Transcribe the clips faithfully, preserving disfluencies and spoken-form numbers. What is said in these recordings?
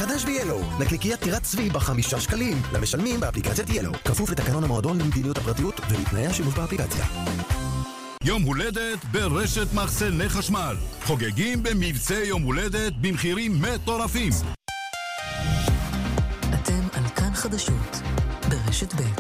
חדש ב-ילו, נקניקיית טירת צבי בחמישה שקלים, למשלמים באפליקציית ילו, כפוף לתקנון המועדון למדיניות הפרטיות ולתנאי השימוש באפליקציה. יום הולדת ברשת מחסני חשמל. חוגגים במבצע יום הולדת במחירים מטורפים. אתם על כאן חדשות ברשת ב'.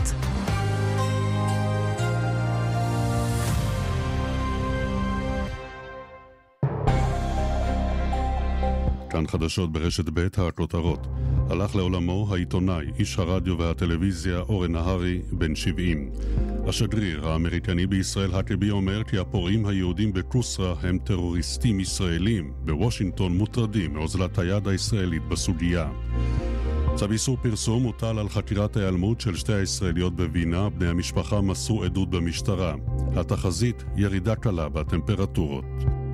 כאן חדשות ברשת ב' הכותרות. הלך לעולמו העיתונאי, איש הרדיו והטלוויזיה אורן נהרי, בן שבעים. השגריר האמריקני בישראל הקבי אומר כי הפורעים היהודים בקוסרה הם טרוריסטים ישראלים. בוושינגטון מוטרדים מאוזלת היד הישראלית בסוגיה. צו איסור פרסום מוטל על חקירת ההיעלמות של שתי הישראליות בווינה. בני המשפחה מסרו עדות במשטרה. התחזית ירידה קלה בטמפרטורות.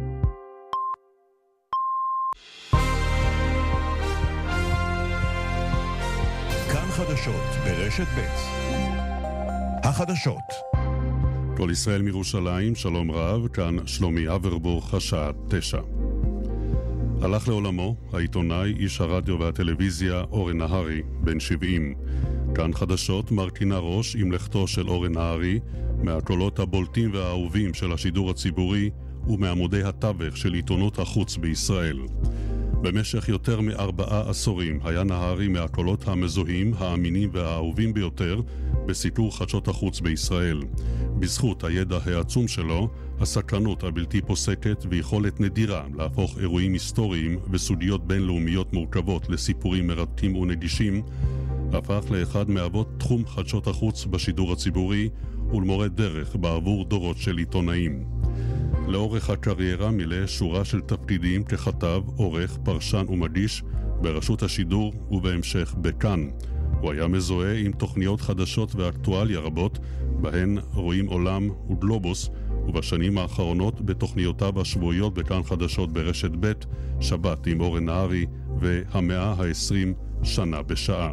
חדשות ברשת ב'. החדשות. כל ישראל מירושלים, שלום רב, כאן שלומי אברבוך, השעה תשע. הלך לעולמו העיתונאי, איש הרדיו והטלוויזיה אורן נהרי, בן שבעים. כאן חדשות מרכינה ראש עם לכתו של אורן נהרי, מהקולות הבולטים והאהובים של השידור הציבורי ומעמודי התווך של עיתונות החוץ בישראל. במשך יותר מארבעה עשורים היה נהרי מהקולות המזוהים, האמינים והאהובים ביותר בסיקור חדשות החוץ בישראל. בזכות הידע העצום שלו, הסקרנות הבלתי פוסקת ויכולת נדירה להפוך אירועים היסטוריים וסוגיות בינלאומיות מורכבות לסיפורים מרתקים ונגישים, הפך לאחד מאבות תחום חדשות החוץ בשידור הציבורי ולמורה דרך בעבור דורות של עיתונאים. לאורך הקריירה מילא שורה של תפקידים ככתב, עורך, פרשן ומגיש ברשות השידור ובהמשך בכאן. הוא היה מזוהה עם תוכניות חדשות ואקטואליה רבות, בהן רואים עולם וגלובוס, ובשנים האחרונות בתוכניותיו השבועיות בכאן חדשות ברשת ב', שבת עם אורן נהרי והמאה העשרים שנה בשעה.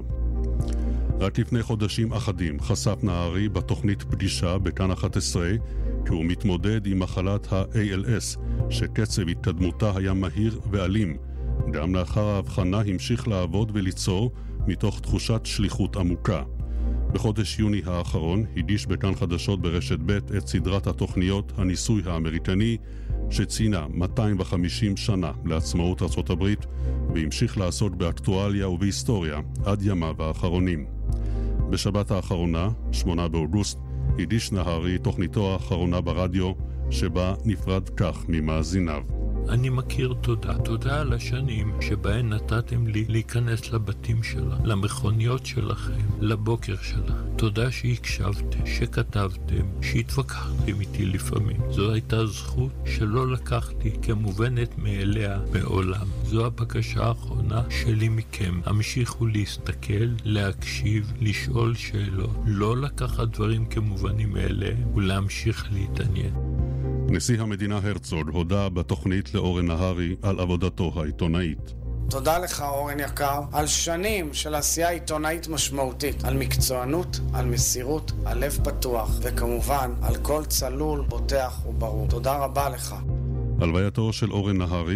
רק לפני חודשים אחדים חשף נהרי בתוכנית פגישה בכאן אחת עשרה כי הוא מתמודד עם מחלת ה-איי אל אס, שקצב התקדמותה היה מהיר ואלים. גם לאחר ההבחנה המשיך לעבוד וליצור מתוך תחושת שליחות עמוקה. בחודש יוני האחרון הגיש בכאן חדשות ברשת ב' את סדרת התוכניות הניסוי האמריקני, שציינה מאתיים וחמישים שנה לעצמאות ארצות הברית, והמשיך לעסוק באקטואליה ובהיסטוריה עד ימיו האחרונים. בשבת האחרונה, שמונה באוגוסט, הגיש נהרי תוכניתו האחרונה ברדיו, שבה נפרד כך ממאזיניו. אני מכיר תודה, תודה על השנים שבהן נתתם לי להיכנס לבתים שלה, למכוניות שלכם, לבוקר שלה. תודה שהקשבתם, שכתבתם, שהתווכחתם איתי לפעמים. זו הייתה זכות שלא לקחתי כמובנת מאליה מעולם. זו הבקשה האחרונה שלי מכם. המשיכו להסתכל, להקשיב, לשאול שאלות, לא לקחת דברים כמובנים מאליהם ולהמשיך להתעניין. נשיא המדינה הרצוג הודע בתוכנית לאורן נהרי על עבודתו העיתונאית. תודה לך אורן יקר על שנים של עשייה עיתונאית משמעותית, על מקצוענות, על מסירות, על לב פתוח וכמובן על כל צלול, בוטח וברור. תודה רבה לך. הלווייתו של אורן נהרי